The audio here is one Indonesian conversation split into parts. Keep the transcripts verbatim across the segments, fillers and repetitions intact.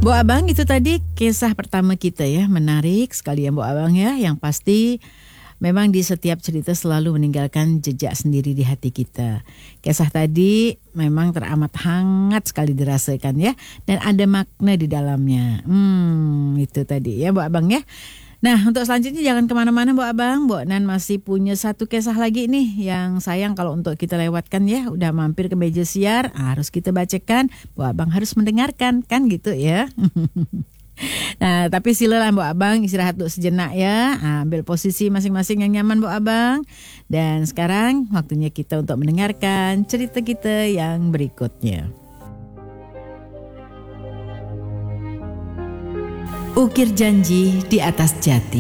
Bu Abang, itu tadi kisah pertama kita ya, menarik sekali ya Bu Abang ya, yang pasti memang di setiap cerita selalu meninggalkan jejak sendiri di hati kita. Kisah tadi memang teramat hangat sekali dirasakan ya, dan ada makna di dalamnya. Hmm, itu tadi ya Bu Abang ya. Nah, untuk selanjutnya jangan kemana-mana Bu Abang. Bu Nan masih punya satu kisah lagi nih yang sayang kalau untuk kita lewatkan ya. Udah mampir ke meja siar, harus kita bacakan. Bu Abang harus mendengarkan, kan gitu ya. Nah, tapi silalah Bu Abang istirahat dulu sejenak ya. Ambil posisi masing-masing yang nyaman Bu Abang. Dan sekarang waktunya kita untuk mendengarkan cerita kita yang berikutnya. Ukir janji di atas jati.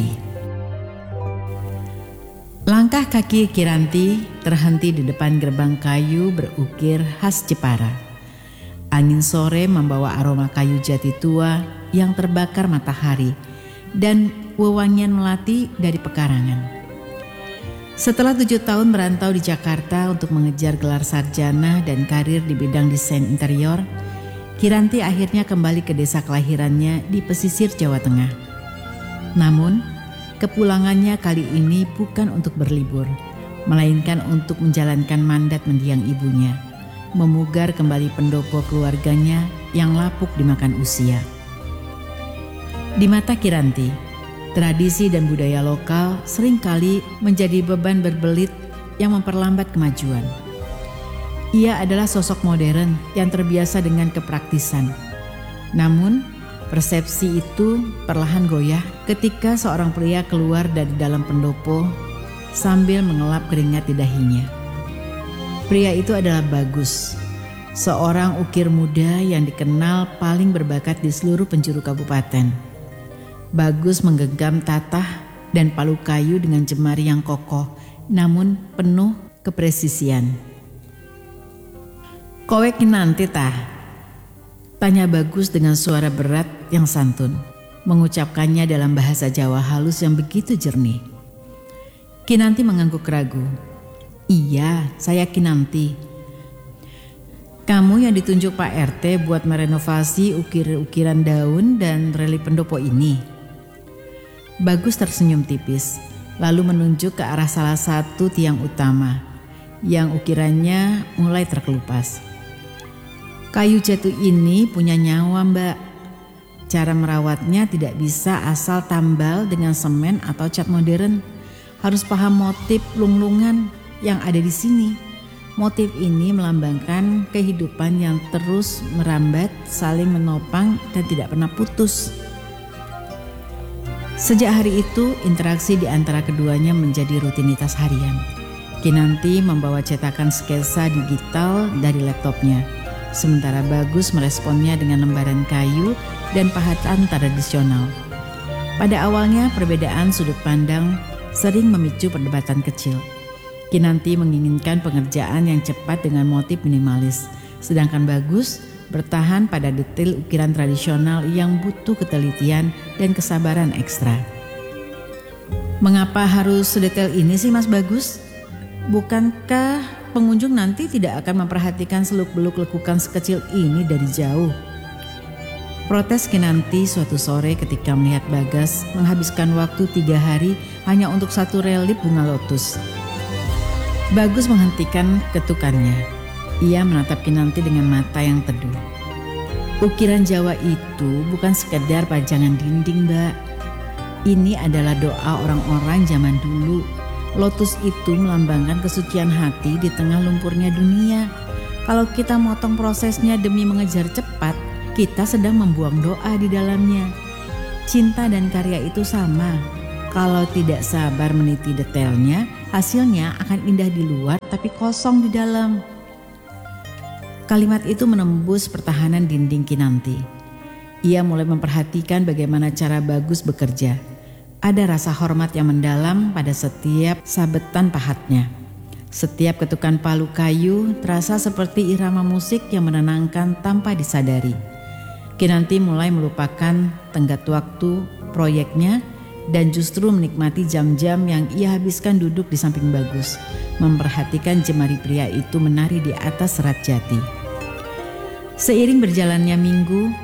Langkah kaki Kiranti terhenti di depan gerbang kayu berukir khas Jepara. Angin sore membawa aroma kayu jati tua yang terbakar matahari dan wewangian melati dari pekarangan. Setelah tujuh tahun merantau di Jakarta untuk mengejar gelar sarjana dan karir di bidang desain interior, Kiranti akhirnya kembali ke desa kelahirannya di pesisir Jawa Tengah. Namun, kepulangannya kali ini bukan untuk berlibur, melainkan untuk menjalankan mandat mendiang ibunya, memugar kembali pendopo keluarganya yang lapuk dimakan usia. Di mata Kiranti, tradisi dan budaya lokal seringkali menjadi beban berbelit yang memperlambat kemajuan. Ia adalah sosok modern yang terbiasa dengan kepraktisan. Namun, persepsi itu perlahan goyah ketika seorang pria keluar dari dalam pendopo sambil mengelap keringat di dahinya. Pria itu adalah Bagus, seorang ukir muda yang dikenal paling berbakat di seluruh penjuru kabupaten. Bagus menggenggam tatah dan palu kayu dengan jemari yang kokoh, namun penuh kepresisian. "Kowe kinanti tah?" tanya Bagus dengan suara berat yang santun, mengucapkannya dalam bahasa Jawa halus yang begitu jernih. Kinanti mengangguk ragu. "Iya, saya Kinanti." "Kamu yang ditunjuk Pak R T buat merenovasi ukir-ukiran daun dan relief pendopo ini?" Bagus tersenyum tipis, lalu menunjuk ke arah salah satu tiang utama yang ukirannya mulai terkelupas. "Kayu jati ini punya nyawa, Mbak. Cara merawatnya tidak bisa asal tambal dengan semen atau cat modern. Harus paham motif lunglungan yang ada di sini. Motif ini melambangkan kehidupan yang terus merambat, saling menopang dan tidak pernah putus." Sejak hari itu, interaksi di antara keduanya menjadi rutinitas harian. Kinanti membawa cetakan sketsa digital dari laptopnya, sementara Bagus meresponnya dengan lembaran kayu dan pahatan tradisional. Pada awalnya perbedaan sudut pandang sering memicu perdebatan kecil. Kinanti menginginkan pengerjaan yang cepat dengan motif minimalis, sedangkan Bagus bertahan pada detail ukiran tradisional yang butuh ketelitian dan kesabaran ekstra. "Mengapa harus sedetail ini sih Mas Bagus? Bukankah pengunjung nanti tidak akan memperhatikan seluk-beluk lekukan sekecil ini dari jauh?" Protes Kinanti suatu sore ketika melihat Bagas menghabiskan waktu tiga hari hanya untuk satu relief bunga lotus. Bagus menghentikan ketukannya. Ia menatap Kinanti dengan mata yang teduh. "Ukiran Jawa itu bukan sekedar pajangan dinding, Mbak. Ini adalah doa orang-orang zaman dulu. Lotus itu melambangkan kesucian hati di tengah lumpurnya dunia. Kalau kita motong prosesnya demi mengejar cepat, kita sedang membuang doa di dalamnya. Cinta dan karya itu sama. Kalau tidak sabar meniti detailnya, hasilnya akan indah di luar tapi kosong di dalam." Kalimat itu menembus pertahanan dinding Kinanti. Ia mulai memperhatikan bagaimana cara Bagus bekerja. Ada rasa hormat yang mendalam pada setiap sabetan pahatnya. Setiap ketukan palu kayu terasa seperti irama musik yang menenangkan tanpa disadari. Kinanti mulai melupakan tenggat waktu proyeknya dan justru menikmati jam-jam yang ia habiskan duduk di samping Bagus, memperhatikan jemari pria itu menari di atas serat jati. Seiring berjalannya minggu,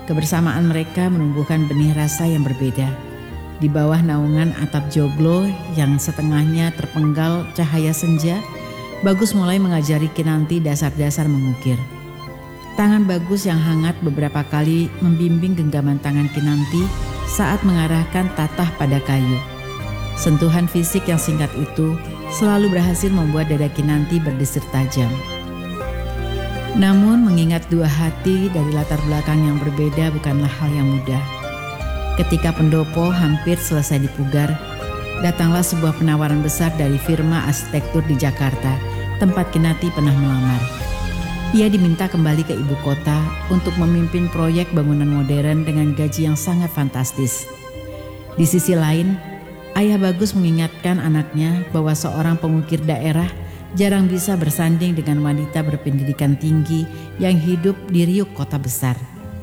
Kebersamaan mereka menumbuhkan benih rasa yang berbeda. Di bawah naungan atap joglo yang setengahnya terpenggal cahaya senja, Bagus mulai mengajari Kinanti dasar-dasar mengukir. Tangan Bagus yang hangat beberapa kali membimbing genggaman tangan Kinanti saat mengarahkan tatah pada kayu. Sentuhan fisik yang singkat itu selalu berhasil membuat dada Kinanti berdesir tajam. Namun mengingat dua hati dari latar belakang yang berbeda bukanlah hal yang mudah. Ketika pendopo hampir selesai dipugar, datanglah sebuah penawaran besar dari firma arsitektur di Jakarta, tempat Kinanti pernah melamar. Ia diminta kembali ke ibu kota untuk memimpin proyek bangunan modern dengan gaji yang sangat fantastis. Di sisi lain, ayah Bagus mengingatkan anaknya bahwa seorang pengukir daerah jarang bisa bersanding dengan wanita berpendidikan tinggi yang hidup di riuk kota besar.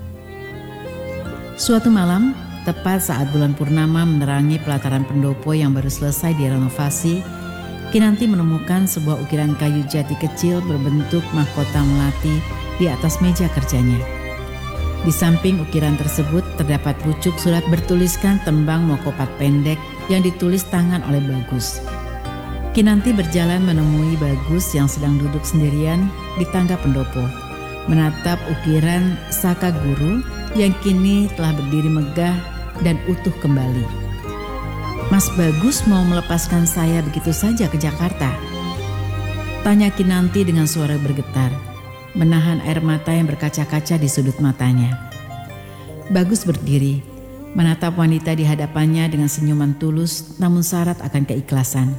Suatu malam, tepat saat bulan purnama menerangi pelataran pendopo yang baru selesai direnovasi, Kinanti menemukan sebuah ukiran kayu jati kecil berbentuk mahkota melati di atas meja kerjanya. Di samping ukiran tersebut terdapat pucuk surat bertuliskan tembang mokopat pendek yang ditulis tangan oleh Bagus. Kinanti berjalan menemui Bagus yang sedang duduk sendirian di tangga pendopo, menatap ukiran Saka Guru yang kini telah berdiri megah dan utuh kembali. "Mas Bagus mau melepaskan saya begitu saja ke Jakarta?" tanya Kinanti dengan suara bergetar, menahan air mata yang berkaca-kaca di sudut matanya. Bagus berdiri, menatap wanita di hadapannya dengan senyuman tulus namun syarat akan keikhlasan.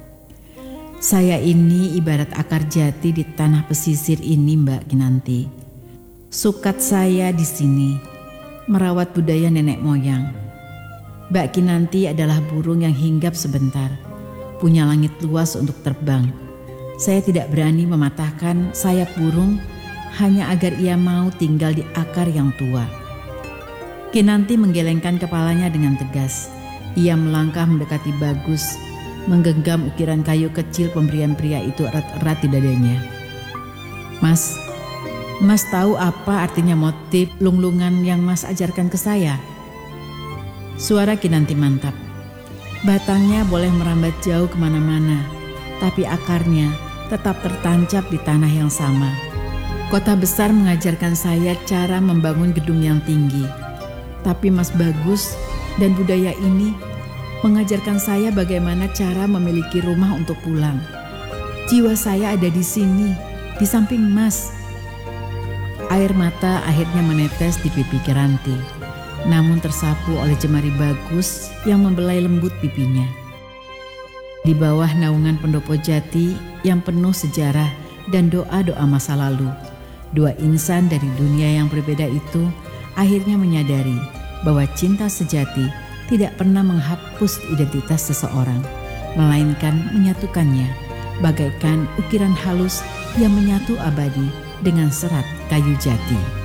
"Saya ini ibarat akar jati di tanah pesisir ini, Mbak Kinanti. Sukat saya di sini, merawat budaya nenek moyang. Mbak Kinanti adalah burung yang hinggap sebentar, punya langit luas untuk terbang. Saya tidak berani mematahkan sayap burung hanya agar ia mau tinggal di akar yang tua." Kinanti menggelengkan kepalanya dengan tegas. Ia melangkah mendekati Bagus, menggenggam ukiran kayu kecil pemberian pria itu erat-erat di dadanya. "Mas, Mas tahu apa artinya motif lunglungan yang Mas ajarkan ke saya?" Suara Kinanti mantap. Batangnya boleh merambat jauh kemana-mana, tapi akarnya tetap tertancap di tanah yang sama. Kota besar mengajarkan saya cara membangun gedung yang tinggi, tapi Mas Bagus dan budaya ini mengajarkan saya bagaimana cara memiliki rumah untuk pulang. Jiwa saya ada di sini, di samping Mas. Air mata akhirnya menetes di pipi Kinanti, namun tersapu oleh jemari Bagus yang membelai lembut pipinya. Di bawah naungan pendopo jati yang penuh sejarah dan doa-doa masa lalu, dua insan dari dunia yang berbeda itu akhirnya menyadari bahwa cinta sejati tidak pernah menghapus identitas seseorang, melainkan menyatukannya, bagaikan ukiran halus yang menyatu abadi dengan serat kayu jati.